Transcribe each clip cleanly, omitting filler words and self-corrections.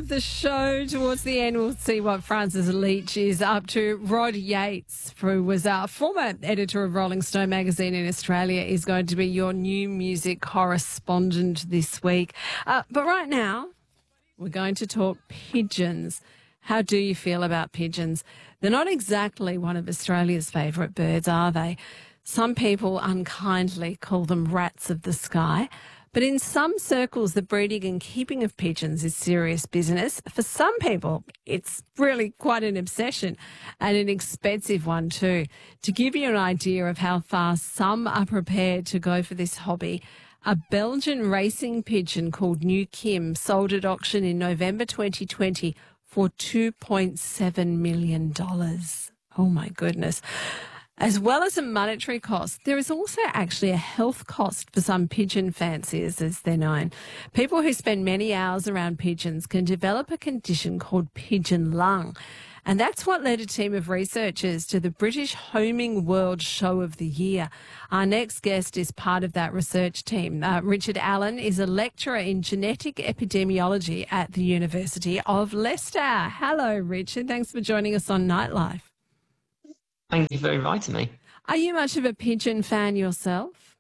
the show towards the end. We'll see what Francis Leach is up to. Rod Yates, who was a former editor of Rolling Stone magazine in Australia, is going to be your new music correspondent this week. But right now, we're going to talk pigeons. How do you feel about pigeons? They're not exactly one of Australia's favourite birds, are they? Some people unkindly call them rats of the sky. But in some circles, the breeding and keeping of pigeons is serious business. For some people, it's really quite an obsession and an expensive one too. To give you an idea of how far some are prepared to go for this hobby, a Belgian racing pigeon called New Kim sold at auction in November 2020 for $2.7 million. Oh, my goodness. As well as a monetary cost, there is also actually a health cost for some pigeon fanciers, as they're known. People who spend many hours around pigeons can develop a condition called pigeon lung. And that's what led a team of researchers to the British Homing World Show of the Year. Our next guest is part of that research team. Richard Allen is a lecturer in genetic epidemiology at the University of Leicester. Hello, Richard. Thanks for joining us on Nightlife. Thank you for inviting me. Are you much of a pigeon fan yourself?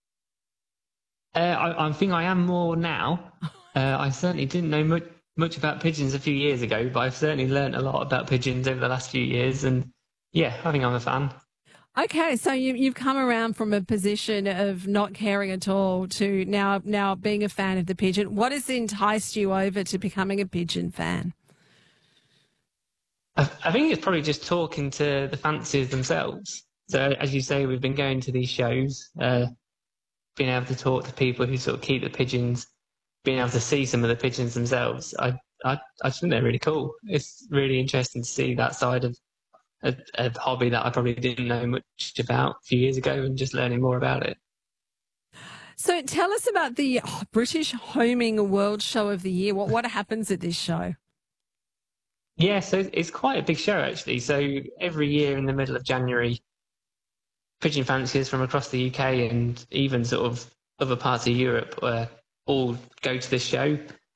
I think I am more now. I certainly didn't know much about pigeons a few years ago, but I've certainly learnt a lot about pigeons over the last few years. And yeah, I think I'm a fan. Okay, so you've come around from a position of not caring at all to now being a fan of the pigeon. What has enticed you over to becoming a pigeon fan? I think it's probably just talking to the fanciers themselves. So as you say, we've been going to these shows, being able to talk to people who sort of keep the pigeons, being able to see some of the pigeons themselves. I just think they're really cool. It's really interesting to see that side of a hobby that I probably didn't know much about a few years ago, and just learning more about it. So tell us about the British Homing World Show of the Year. What happens at this show? Yeah, so it's quite a big show, actually. So every year in the middle of January, pigeon fanciers from across the UK and even sort of other parts of Europe all go to this show.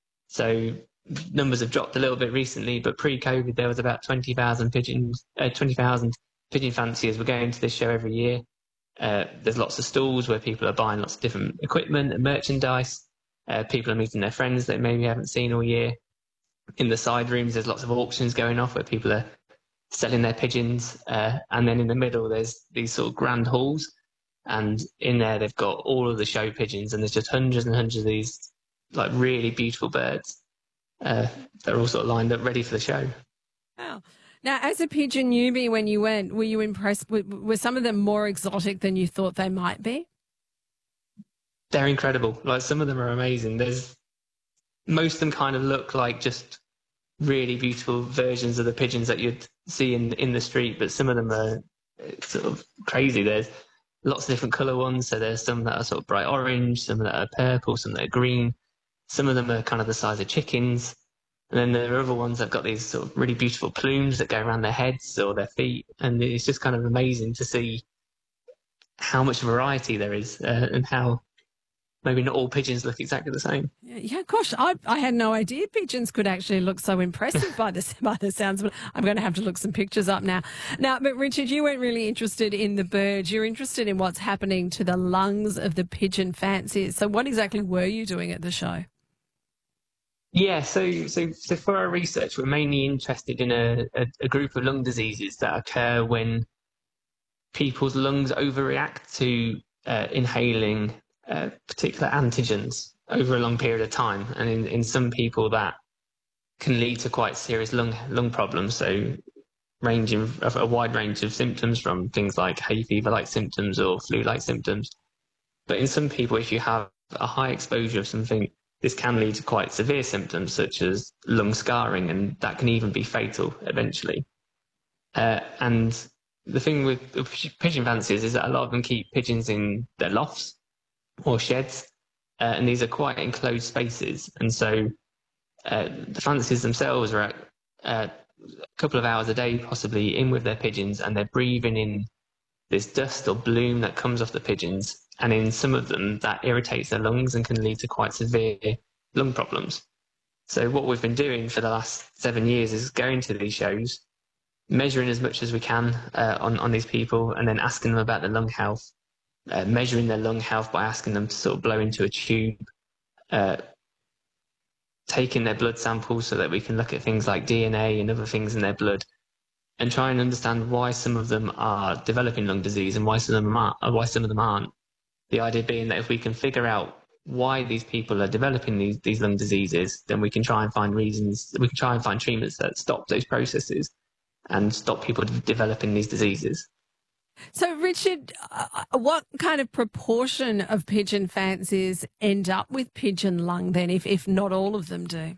So numbers have dropped a little bit recently, but pre-COVID there was about 20,000 pigeon fanciers were going to this show every year. There's lots of stalls where people are buying lots of different equipment and merchandise. People are meeting their friends that maybe haven't seen all year. In the side rooms, there's lots of auctions going off where people are selling their pigeons. And then in the middle, there's these sort of grand halls. And in there, they've got all of the show pigeons. And there's just hundreds and hundreds of these like really beautiful birds. They're all sort of lined up ready for the show. Wow. Now, as a pigeon newbie, when you went, were you impressed? Were some of them more exotic than you thought they might be? They're incredible. Like, some of them are amazing. Most of them kind of look like just really beautiful versions of the pigeons that you'd see in the street, but some of them are sort of crazy. There's lots of different colour ones, so there's some that are sort of bright orange, some that are purple, some that are green. Some of them are kind of the size of chickens, and then there are other ones that have got these sort of really beautiful plumes that go around their heads or their feet, and it's just kind of amazing to see how much variety there is and how maybe not all pigeons look exactly the same. Yeah, gosh, I had no idea pigeons could actually look so impressive by the sounds of it. I'm going to have to look some pictures up now. But Richard, you weren't really interested in the birds. You're interested in what's happening to the lungs of the pigeon fanciers. So what exactly were you doing at the show? Yeah, so for our research, we're mainly interested in a group of lung diseases that occur when people's lungs overreact to inhaling particular antigens over a long period of time, and in some people that can lead to quite serious lung problems. So ranging of a wide range of symptoms, from things like hay fever-like symptoms or flu-like symptoms. But in some people, if you have a high exposure of something, this can lead to quite severe symptoms such as lung scarring, and that can even be fatal eventually. And the thing with pigeon fanciers is that a lot of them keep pigeons in their lofts or sheds, and these are quite enclosed spaces. And so the fanciers themselves are at a couple of hours a day possibly in with their pigeons, and they're breathing in this dust or bloom that comes off the pigeons. And in some of them, that irritates their lungs and can lead to quite severe lung problems. So what we've been doing for the last 7 years is going to these shows, measuring as much as we can on these people, and then asking them about their lung health, measuring their lung health by asking them to sort of blow into a tube, taking their blood samples so that we can look at things like DNA and other things in their blood, and try and understand why some of them are developing lung disease and why some of them aren't. The idea being that if we can figure out why these people are developing these lung diseases, then we can try and find reasons, we can try and find treatments that stop those processes and stop people developing these diseases. So, Richard, what kind of proportion of pigeon fanciers end up with pigeon lung then, if not all of them do?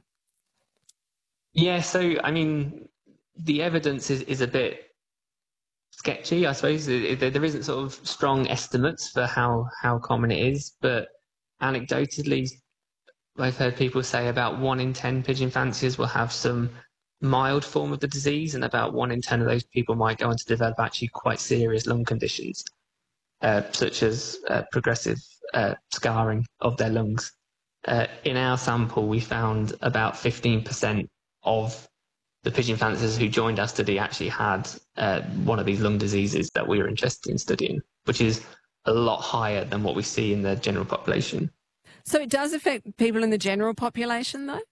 Yeah, so, I mean, the evidence is a bit sketchy, I suppose. There isn't sort of strong estimates for how common it is, but anecdotally, I've heard people say about 1 in 10 pigeon fanciers will have some mild form of the disease, and about 1 in 10 of those people might go on to develop actually quite serious lung conditions, such as progressive scarring of their lungs. In our sample, we found about 15% of the pigeon fanciers who joined our study actually had one of these lung diseases that we were interested in studying, which is a lot higher than what we see in the general population. So it does affect people in the general population, though?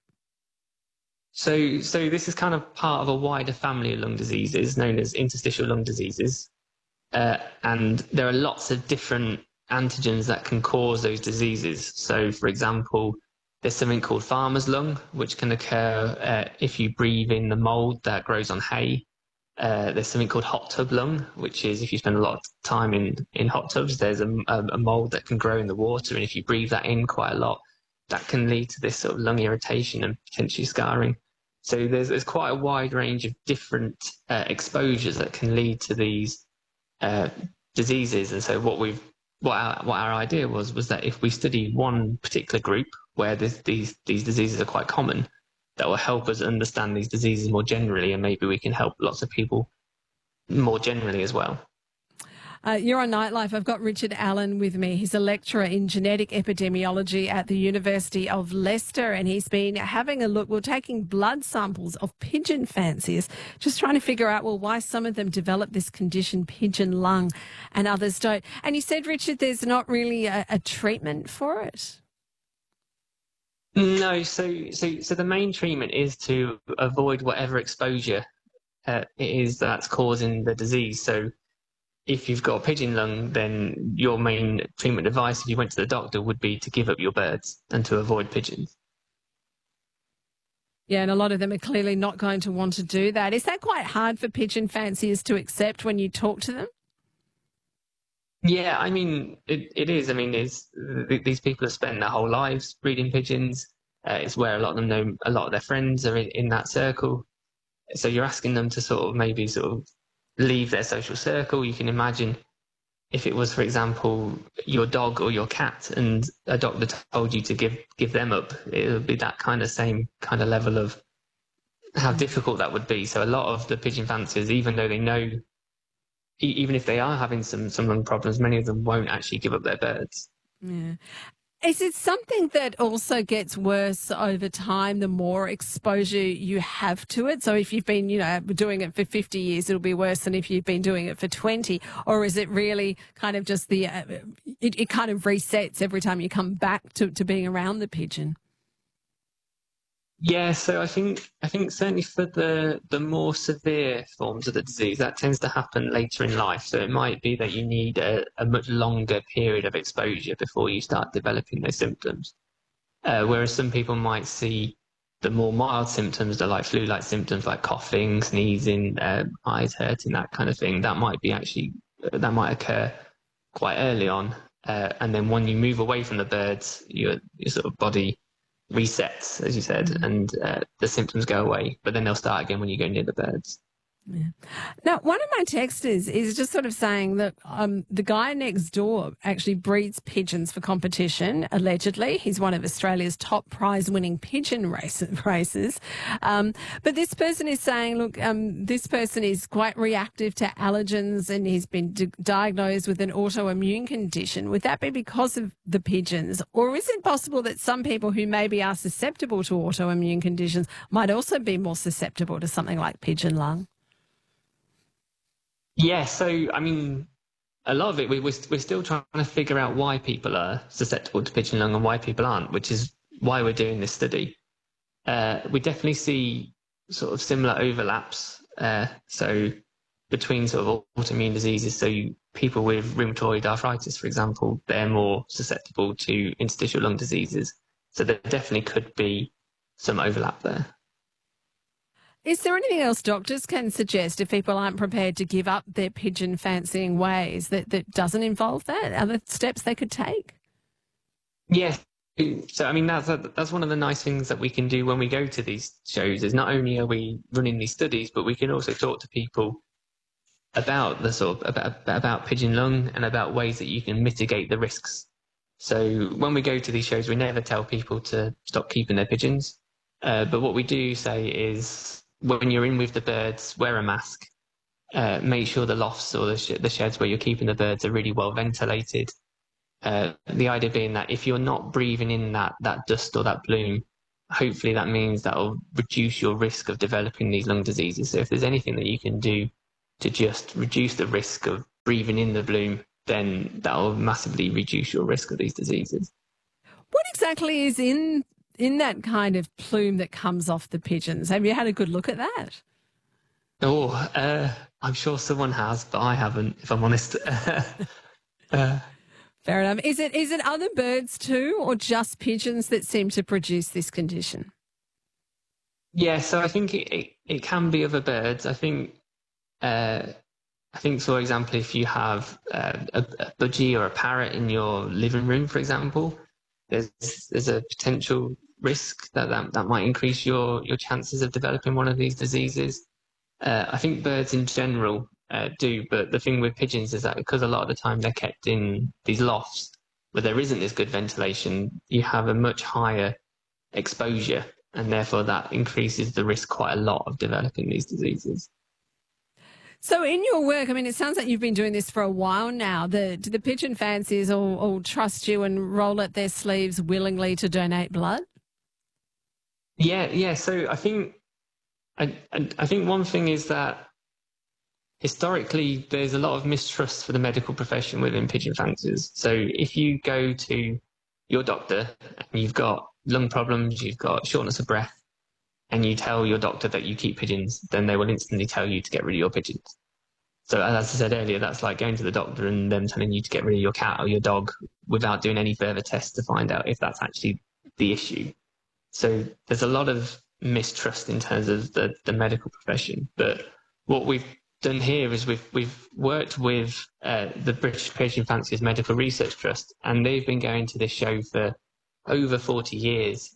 So this is kind of part of a wider family of lung diseases known as interstitial lung diseases. And there are lots of different antigens that can cause those diseases. So, for example, there's something called farmer's lung, which can occur if you breathe in the mold that grows on hay. There's something called hot tub lung, which is if you spend a lot of time in hot tubs, there's a mold that can grow in the water. And if you breathe that in quite a lot, that can lead to this sort of lung irritation and potentially scarring. So there's quite a wide range of different exposures that can lead to these diseases. And so what our idea was that if we study one particular group where these diseases are quite common, that will help us understand these diseases more generally, and maybe we can help lots of people more generally as well. You're on Nightlife. I've got Richard Allen with me. He's a lecturer in genetic epidemiology at the University of Leicester, and he's been having a look. We're taking blood samples of pigeon fanciers, just trying to figure out, well, why some of them develop this condition, pigeon lung, and others don't. And you said, Richard, there's not really a treatment for it. No, so the main treatment is to avoid whatever exposure it is that's causing the disease. So if you've got a pigeon lung, then your main treatment advice, if you went to the doctor, would be to give up your birds and to avoid pigeons. Yeah, and a lot of them are clearly not going to want to do that. Is that quite hard for pigeon fanciers to accept when you talk to them? Yeah, I mean, it is. I mean, these people have spent their whole lives breeding pigeons. It's where a lot of them know a lot of their friends are in that circle. So you're asking them to sort of leave their social circle. You can imagine if it was, for example, your dog or your cat and a doctor told you to give them up, it would be that kind of same kind of level of how difficult that would be. So a lot of the pigeon fanciers, even though they know, even if they are having some lung problems, many of them won't actually give up their birds. Yeah. Is it something that also gets worse over time the more exposure you have to it? So if you've been, doing it for 50 years, it'll be worse than if you've been doing it for 20? Or is it really kind of just it kind of resets every time you come back to being around the pigeon? Yeah, so I think certainly for the more severe forms of the disease, that tends to happen later in life. So it might be that you need a much longer period of exposure before you start developing those symptoms. Whereas some people might see the more mild symptoms, the like flu-like symptoms like coughing, sneezing, eyes hurting, that kind of thing. That might occur quite early on. And then when you move away from the birds, your sort of body resets, as you said, and the symptoms go away, but then they'll start again when you go near the birds. Yeah. Now, one of my texters is just sort of saying that the guy next door actually breeds pigeons for competition, allegedly. He's one of Australia's top prize-winning pigeon races. But this person is saying, look, this person is quite reactive to allergens and he's been diagnosed with an autoimmune condition. Would that be because of the pigeons? Or is it possible that some people who maybe are susceptible to autoimmune conditions might also be more susceptible to something like pigeon lung? Yeah, so I mean, a lot of it we're still trying to figure out why people are susceptible to pigeon lung and why people aren't, which is why we're doing this study. We definitely see sort of similar overlaps. So between sort of autoimmune diseases, so people with rheumatoid arthritis, for example, they're more susceptible to interstitial lung diseases. So there definitely could be some overlap there. Is there anything else doctors can suggest if people aren't prepared to give up their pigeon fancying ways that doesn't involve that? Other steps they could take? Yes. So, I mean, that's one of the nice things that we can do when we go to these shows is not only are we running these studies, but we can also talk to people about the sort of about pigeon lung and about ways that you can mitigate the risks. So when we go to these shows, we never tell people to stop keeping their pigeons. But what we do say is when you're in with the birds, wear a mask. Make sure the lofts or the sheds where you're keeping the birds are really well ventilated. The idea being that if you're not breathing in that dust or that bloom, hopefully that means that will reduce your risk of developing these lung diseases. So if there's anything that you can do to just reduce the risk of breathing in the bloom, then that will massively reduce your risk of these diseases. What exactly is in that kind of plume that comes off the pigeons? Have you had a good look at that? Oh, I'm sure someone has, but I haven't, if I'm honest. Fair enough. Is it other birds too, or just pigeons that seem to produce this condition? Yeah, so I think it can be other birds. I think, for example, if you have a budgie or a parrot in your living room, for example, there's a potential risk that might increase your chances of developing one of these diseases. I think birds in general do, but the thing with pigeons is that because a lot of the time they're kept in these lofts where there isn't this good ventilation, you have a much higher exposure, and therefore that increases the risk quite a lot of developing these diseases. So in your work, I mean, it sounds like you've been doing this for a while now. Do the pigeon fanciers all trust you and roll up their sleeves willingly to donate blood? Yeah. So I think one thing is that historically there's a lot of mistrust for the medical profession within pigeon fanciers. So if you go to your doctor and you've got lung problems, you've got shortness of breath, and you tell your doctor that you keep pigeons, then they will instantly tell you to get rid of your pigeons. So as I said earlier, that's like going to the doctor and them telling you to get rid of your cat or your dog without doing any further tests to find out if that's actually the issue. So there's a lot of mistrust in terms of the medical profession. But what we've done here is we've worked with the British Pigeon Fanciers Medical Research Trust, and they've been going to this show for over 40 years,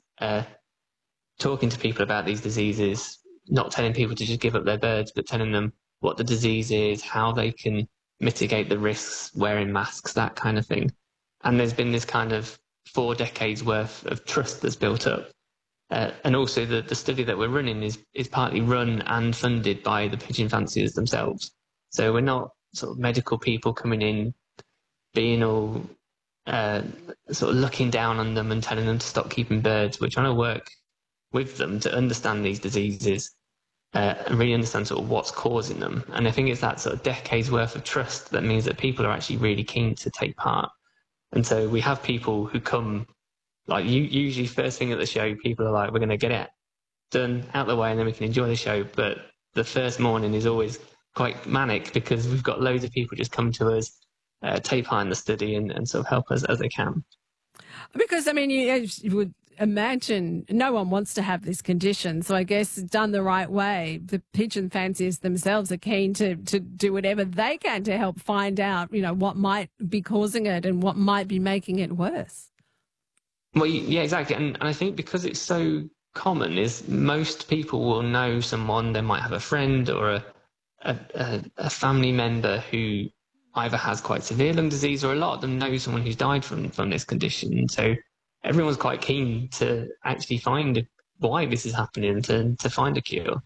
talking to people about these diseases, not telling people to just give up their birds, but telling them what the disease is, how they can mitigate the risks, wearing masks, that kind of thing. And there's been this kind of 4 decades worth of trust that's built up. And also the study that we're running is partly run and funded by the pigeon fanciers themselves. So we're not sort of medical people coming in, being all sort of looking down on them and telling them to stop keeping birds. We're trying to work with them to understand these diseases and really understand sort of what's causing them. And I think it's that sort of decades worth of trust that means that people are actually really keen to take part. And so we have people who come, like usually first thing at the show, people are like, we're going to get it done out the way and then we can enjoy the show. But the first morning is always quite manic because we've got loads of people just come to us, take part in the study and sort of help us as they can. Because, I mean, you would imagine no one wants to have this condition. So I guess done the right way, the pigeon fanciers themselves are keen to do whatever they can to help find out, what might be causing it and what might be making it worse. Well, yeah, exactly. And I think because it's so common is most people will know someone, they might have a friend or a family member who either has quite severe lung disease, or a lot of them know someone who's died from this condition. So everyone's quite keen to actually find why this is happening, to find a cure.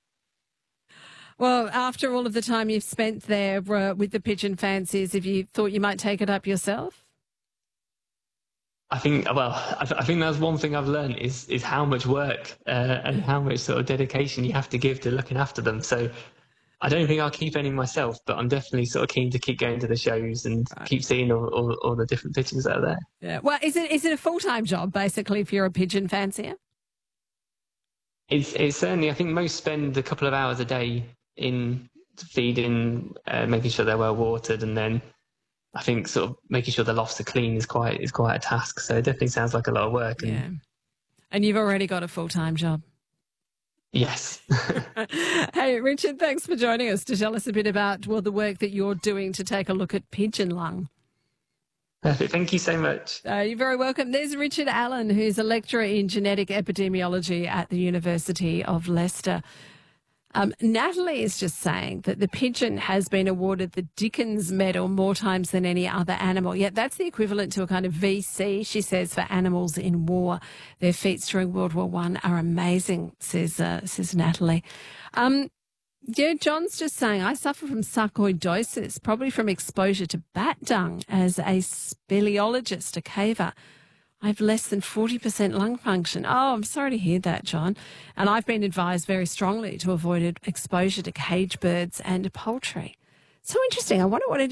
Well, after all of the time you've spent there with the Pigeon Fanciers, have you thought you might take it up yourself? I think that's one thing I've learned is how much work and how much sort of dedication you have to give to looking after them. So I don't think I'll keep any myself, but I'm definitely sort of keen to keep going to the shows and keep seeing all the different pigeons that are there. Yeah. Well, is it a full-time job, basically, if you're a pigeon fancier? It's certainly, I think most spend a couple of hours a day in feeding, making sure they're well watered, and then I think sort of making sure the lofts are clean is quite a task. So it definitely sounds like a lot of work. Yeah. And you've already got a full-time job. Yes. Hey, Richard, thanks for joining us to tell us a bit about, well, the work that you're doing to take a look at pigeon lung. Perfect. Thank you so much. You're very welcome. There's Richard Allen, who's a lecturer in genetic epidemiology at the University of Leicester. Natalie is just saying that the pigeon has been awarded the Dickens Medal more times than any other animal. Yet that's the equivalent to a kind of VC, she says, for animals in war. Their feats during World War I are amazing, says Natalie. Yeah, John's just saying, I suffer from sarcoidosis, probably from exposure to bat dung as a speleologist, a caver. I have less than 40% lung function. Oh, I'm sorry to hear that, John. And I've been advised very strongly to avoid exposure to cage birds and poultry. So interesting. I wonder what it